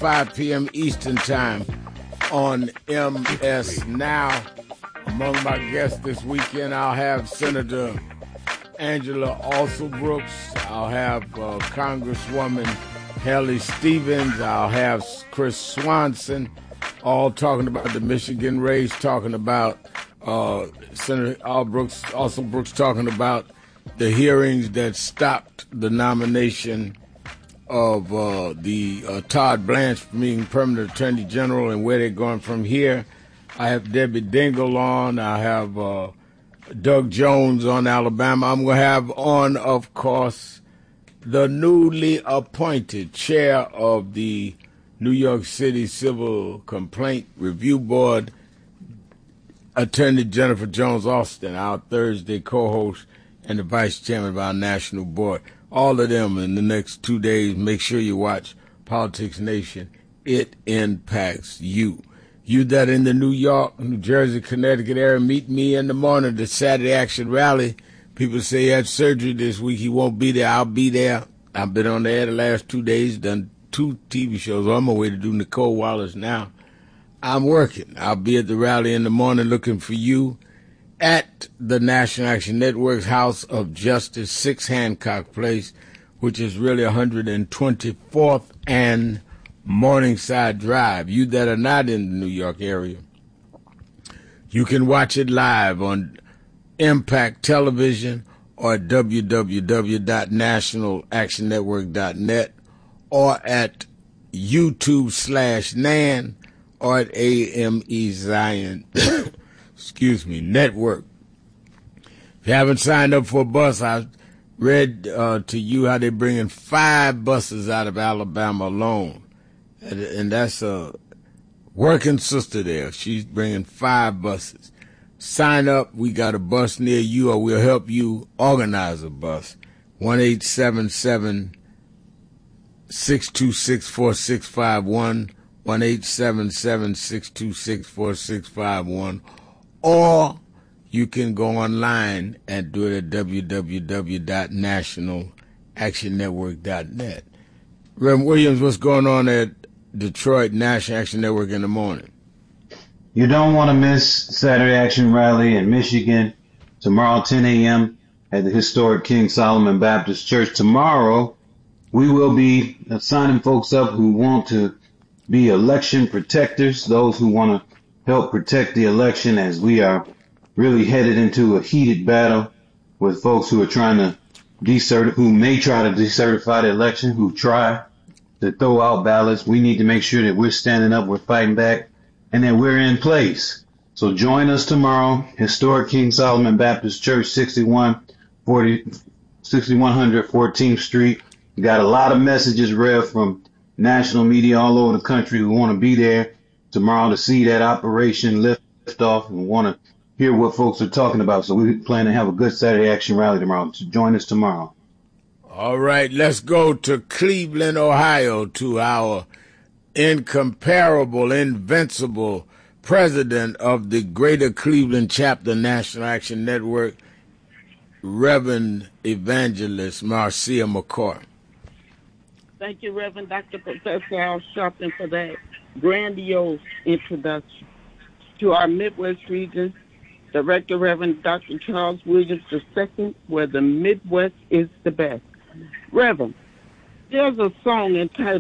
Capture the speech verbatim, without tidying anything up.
five p.m. Eastern Time on M S Now. Among my guests this weekend, I'll have Senator Angela Alsobrooks. I'll have uh, Congresswoman Haley Stevens. I'll have Chris Swanson, all talking about the Michigan race, talking about uh, Senator Albrooks, Alsobrooks talking about the hearings that stopped the nomination of uh, the uh, Todd Blanche from being permanent attorney general and where they're going from here. I have Debbie Dingell on. I have uh, Doug Jones on Alabama. I'm going to have on, of course, the newly appointed chair of the New York City Civil Complaint Review Board, Attorney Jennifer Jones Austin, our Thursday co-host and the vice chairman of our national board. All of them in the next two days. Make sure you watch Politics Nation. It impacts you. You that in the New York, New Jersey, Connecticut area, meet me in the morning at the Saturday Action Rally. People say he had surgery this week. He won't be there. I'll be there. I've been on the air the last two days, done two T V shows. I'm on my way to do Nicole Wallace now. I'm working. I'll be at the rally in the morning looking for you at the National Action Network's House of Justice, six Hancock Place, which is really one hundred twenty-fourth and Morningside Drive. You that are not in the New York area, you can watch it live on Impact Television or at w w w dot national action network dot net or at YouTube slash Nan or at A M E Zion, excuse me, Network. If you haven't signed up for a bus, I read uh, to you how they're bringing five buses out of Alabama alone. And, and that's a working sister there. She's bringing five buses. Sign up. We got a bus near you, or we'll help you organize a bus. one eight seven seven, six two six, four six five one, one eight seven seven, six two six, four six five one. Or you can go online and do it at w w w dot national action network dot net. Reverend Williams, what's going on at Detroit National Action Network in the morning? You don't want to miss Saturday Action Rally in Michigan tomorrow, ten a.m. at the historic King Solomon Baptist Church. Tomorrow, we will be signing folks up who want to be election protectors, those who want to help protect the election as we are really headed into a heated battle with folks who are trying to decertify, who may try to decertify the election, who try to throw out ballots. We need to make sure that we're standing up, we're fighting back, and that we're in place. So join us tomorrow, historic King Solomon Baptist Church, sixty-one forty, sixty-one hundred fourteenth Street. We got a lot of messages read from national media all over the country who want to be there tomorrow to see that operation lift off and want to hear what folks are talking about. So we plan to have a good Saturday Action Rally tomorrow. So join us tomorrow. All right, let's go to Cleveland, Ohio, to our incomparable, invincible president of the Greater Cleveland Chapter National Action Network, Reverend Evangelist Marcia McCoy. Thank you, Reverend Doctor Professor Al Sharpton, for that grandiose introduction. To our Midwest region, Director Reverend Doctor Charles Williams the Second, where the Midwest is the best. Reverend, there's a song entitled